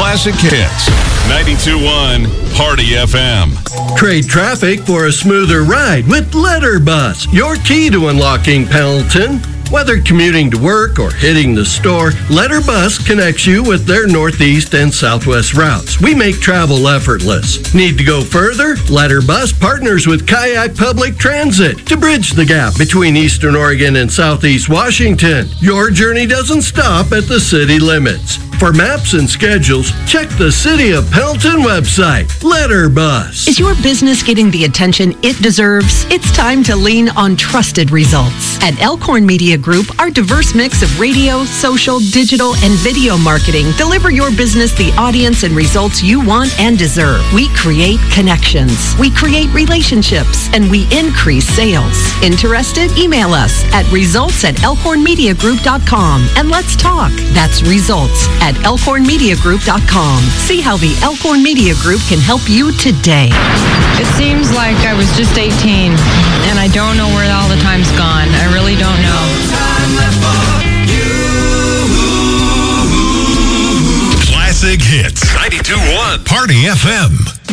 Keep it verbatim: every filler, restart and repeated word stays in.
Classic Hits. ninety-two point one Party F M. Trade traffic for a smoother ride with Letterbus, your key to unlocking Pendleton. Whether commuting to work or hitting the store, Letterbus connects you with their Northeast and Southwest routes. We make travel effortless. Need to go further? Letterbus partners with Kayak Public Transit to bridge the gap between Eastern Oregon and Southeast Washington. Your journey doesn't stop at the city limits. For maps and schedules, check the City of Pendleton website. Letterbus. Is your business getting the attention it deserves? It's time to lean on trusted results. At Elkhorn Media Group, our diverse mix of radio, social, digital, and video marketing deliver your business the audience and results you want and deserve. We create connections, we create relationships, and we increase sales. Interested? Email us at results at elkhorn media group dot com and let's talk. That's results at elkhorn media group dot com. See how the Elkhorn Media Group can help you today. It seems like I was just eighteen, and I don't know where all the time's gone. I really don't know. Classic Hits. ninety-two point one Party F M.